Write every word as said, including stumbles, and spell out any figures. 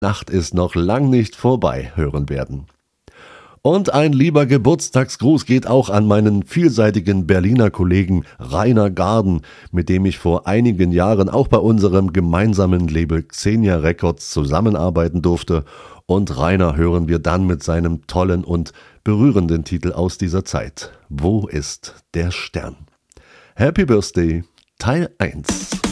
Nacht ist noch lang nicht vorbei hören werden. Und ein lieber Geburtstagsgruß geht auch an meinen vielseitigen Berliner Kollegen Rainer Garden, mit dem ich vor einigen Jahren auch bei unserem gemeinsamen Label Xenia Records zusammenarbeiten durfte. Und Rainer hören wir dann mit seinem tollen und berührenden Titel aus dieser Zeit. Wo ist der Stern? Happy Birthday, Teil eins.